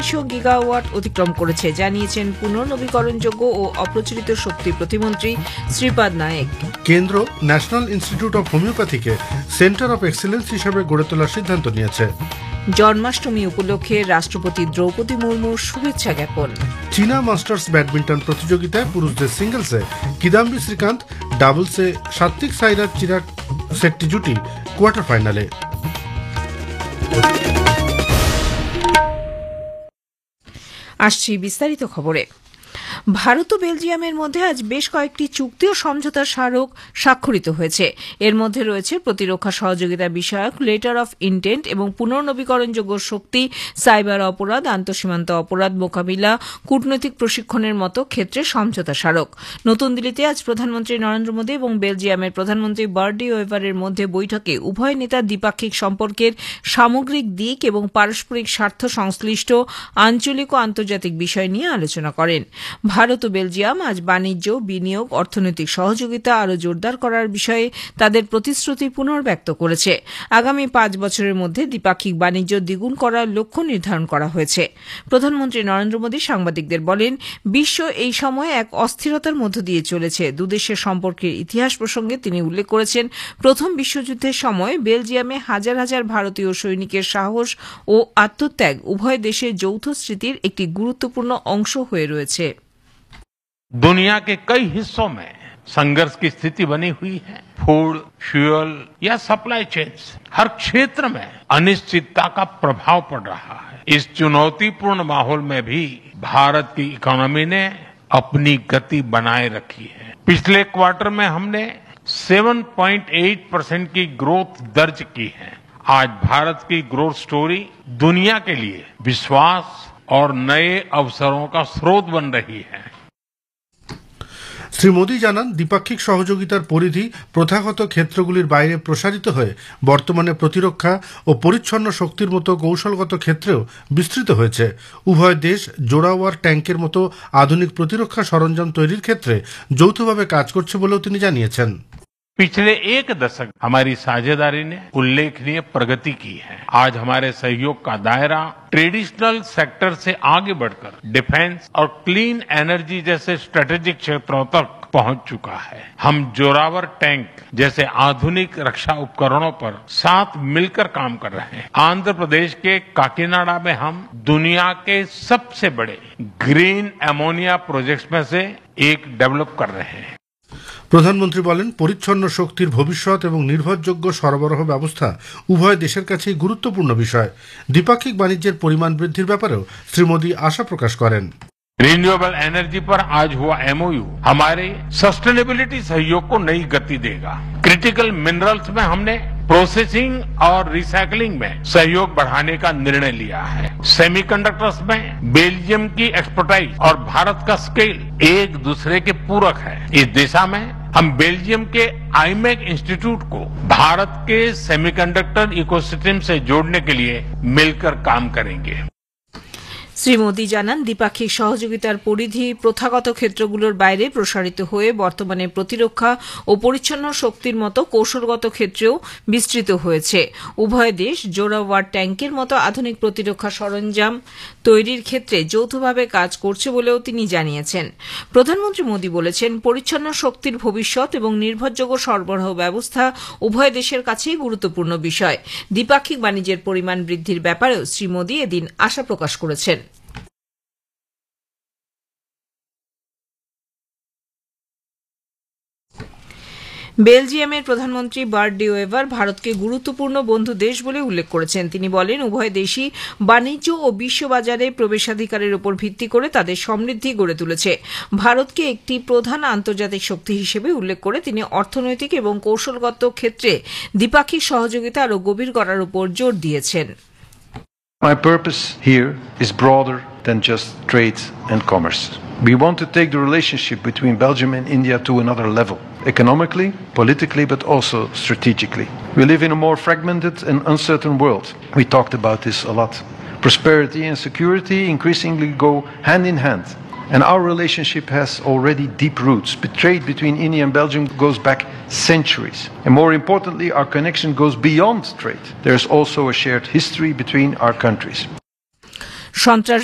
300 gigawatt অতিক্রম করেছে, জানিয়েছেন পুনর্নবীকরণযোগ্য ও অপ্রচলিত শক্তি প্রতিমন্ত্রী শ্রীপাদ নায়েক। কেন্দ্র national institute of হোমিওপ্যাথিকে centre of excellence হিসেবে গড়ে তোলার সিদ্ধান্ত নিয়েছে। জন্মাষ্টমী উপলক্ষে রাষ্ট্রপতি দ্রৌপদী মুর্মুর শুভেচ্ছা জ্ঞাপন। চীনা মাস্টার্স ব্যাডমিন্টন প্রতিযোগিতায় পুরুষদের সিঙ্গলসে কিদাম্বি শ্রীকান্ত, ডাবলসে সাত্বিক সাইরাজ চিরাগ শেট্টি জুটি কোয়ার্টার ফাইনালে। আসছি বিস্তারিত খবরে। ভারত ও বেলজিয়ামের মধ্যে আজ বেশ কয়েকটি চুক্তি ও সমঝোতার স্মারক স্বাক্ষরিত হয়েছে। এর মধ্যে রয়েছে প্রতিরক্ষা সহযোগিতা বিষয়ক লেটার অফ ইন্টেন্ট এবং পুনর্নবীকরণযোগ্য শক্তি, সাইবার অপরাধ, আন্তঃসীমান্ত অপরাধ মোকাবিলা, কূটনৈতিক প্রশিক্ষণের মতো ক্ষেত্রে সমঝোতা স্মারক। নতুন দিল্লিতে আজ প্রধানমন্ত্রী নরেন্দ্র মোদী এবং বেলজিয়ামের প্রধানমন্ত্রী বার্ট ডি ওয়েভারের মধ্যে বৈঠকে উভয় নেতা দ্বিপাক্ষিক সম্পর্কের সামগ্রিক দিক এবং পারস্পরিক স্বার্থ সংশ্লিষ্ট আঞ্চলিক ও আন্তর্জাতিক বিষয় নিয়ে আলোচনা করেন। ভারত ও বেলজিয়াম আজ বাণিজ্য, বিনিয়োগ, অর্থনৈতিক সহযোগিতা আরও জোরদার করার বিষয়ে তাদের প্রতিশ্রুতি পুনর্ব্যক্ত করেছে। আগামী 5 বছরের মধ্যে দ্বিপাক্ষিক বাণিজ্য দ্বিগুণ করার লক্ষ্য নির্ধারণ করা হয়েছে। প্রধানমন্ত্রী নরেন্দ্র মোদী সাংবাদিকদের বলেন, বিশ্ব এই সময়ে এক অস্থিরতার মধ্য দিয়ে চলেছে। দুদেশের সম্পর্কের ইতিহাস প্রসঙ্গে তিনি উল্লেখ করেছেন, প্রথম বিশ্বযুদ্ধের সময় বেলজিয়ামে হাজার হাজার ভারতীয় সৈনিকের সাহস ও আত্মত্যাগ উভয় দেশের যৌথ স্মৃতির একটি গুরুত্বপূর্ণ অংশ হয়ে রয়েছে। दुनिया के कई हिस्सों में संघर्ष की स्थिति बनी हुई है। फूड, फ्यूल या सप्लाई चेन्स, हर क्षेत्र में अनिश्चितता का प्रभाव पड़ रहा है। इस चुनौतीपूर्ण माहौल में भी भारत की इकोनॉमी ने अपनी गति बनाए रखी है। पिछले क्वार्टर में हमने 7.8% की ग्रोथ दर्ज की है। आज भारत की ग्रोथ स्टोरी दुनिया के लिए विश्वास और नए अवसरों का स्रोत बन रही है। শ্রী মোদী জানান, দ্বিপাক্ষিক সহযোগিতার পরিধি প্রথাগত ক্ষেত্রগুলির বাইরে প্রসারিত হয়ে বর্তমানে প্রতিরক্ষা ও পরিচ্ছন্ন শক্তির মতো কৌশলগত ক্ষেত্রেও বিস্তৃত হয়েছে। উভয় দেশ জোরাওয়ার ট্যাঙ্কের মতো আধুনিক প্রতিরক্ষা সরঞ্জাম তৈরির ক্ষেত্রে যৌথভাবে কাজ করছে বলেও তিনি জানিয়েছেন। पिछले एक दशक हमारी साझेदारी ने उल्लेखनीय प्रगति की है। आज हमारे सहयोग का दायरा ट्रेडिशनल सेक्टर से आगे बढ़कर डिफेंस और क्लीन एनर्जी जैसे स्ट्रेटेजिक क्षेत्रों तक पहुंच चुका है। हम जोरावर टैंक जैसे आधुनिक रक्षा उपकरणों पर साथ मिलकर काम कर रहे हैं। आंध्र प्रदेश के काकीनाडा में हम दुनिया के सबसे बड़े ग्रीन अमोनिया प्रोजेक्ट्स में से एक डेवलप कर रहे हैं। প্রধানমন্ত্রী বলেন, পরিচ্ছন্ন শক্তির ভবিষ্যৎ এবং নির্ভরযোগ্য সরবরাহ ব্যবস্থা উভয় দেশের কাছেই গুরুত্বপূর্ণ বিষয়। দ্বিপাক্ষিক বাণিজ্যের পরিমাণ বৃদ্ধির ব্যাপারেও শ্রী মোদী আশা প্রকাশ করেন। रिन्यूएबल एनर्जी पर आज हुआ एमओयू हमारे सस्टेनेबिलिटी सहयोग को नई गति देगा। क्रिटिकल मिनरल्स में हमने प्रोसेसिंग और रिसाइकलिंग में सहयोग बढ़ाने का निर्णय लिया है। सेमीकंडक्टर्स में बेल्जियम की एक्सपर्टाइज और भारत का स्केल एक दूसरे के पूरक है। इस दिशा में हम बेल्जियम के आईमेक इंस्टीट्यूट को भारत के सेमीकंडक्टर इकोसिस्टम से जोड़ने के लिए मिलकर काम करेंगे। শ্রী মোদী জানান, দ্বিপাক্ষিক সহযোগিতার পরিধি প্রথাগত ক্ষেত্রগুলোর বাইরে প্রসারিত হয়ে বর্তমানে প্রতিরক্ষা ও পরিচ্ছন্ন শক্তির মতো কৌশলগত ক্ষেত্রেও বিস্তৃত হয়েছে। উভয় দেশ জোরাওয়ার ট্যাঙ্কের মতো আধুনিক প্রতিরক্ষা সরঞ্জাম তৈরির ক্ষেত্রে যৌথভাবে কাজ করছে বলেও তিনি জানিয়েছেন। প্রধানমন্ত্রী মোদী বলেছেন, পরিচ্ছন্ন শক্তির ভবিষ্যৎ এবং নির্ভরযোগ্য সরবরাহ ব্যবস্থা উভয় দেশের কাছেই গুরুত্বপূর্ণ বিষয়। দ্বিপাক্ষিক বাণিজ্যের পরিমাণ বৃদ্ধির ব্যাপারেও শ্রী মোদী এদিন আশা প্রকাশ করেছেন। বেলজিয়ামের প্রধানমন্ত্রী বার্ট ডি ওয়েভার ভারতকে গুরুত্বপূর্ণ বন্ধু দেশ বলে উল্লেখ করেছেন। তিনি বলেন, উভয় দেশই বাণিজ্য ও বিশ্ববাজারে প্রবেশাধিকারের উপর ভিত্তি করে তাদের সমৃদ্ধি গড়ে তুলেছে। ভারতকে একটি প্রধান আন্তর্জাতিক শক্তি হিসেবে উল্লেখ করে তিনি অর্থনৈতিক এবং কৌশলগত ক্ষেত্রে দ্বিপাক্ষিক সহযোগিতা আরও গভীর করার উপর জোর দিয়েছেন। My purpose here is broader than just trade and commerce. We want to take the relationship between Belgium and India to another level, economically, politically, but also strategically. We live in a more fragmented and uncertain world. We talked about this a lot. Prosperity and security increasingly go hand in hand. And our relationship has already deep roots. Trade between India and Belgium goes back centuries. And more importantly, our connection goes beyond trade. There is also a shared history between our countries.